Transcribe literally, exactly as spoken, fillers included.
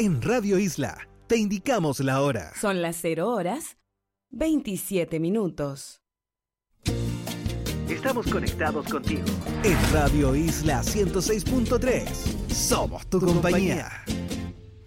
En Radio Isla te indicamos la hora. Son las cero horas, veintisiete minutos. Estamos conectados contigo. En Radio Isla ciento seis punto tres. Somos tu compañía.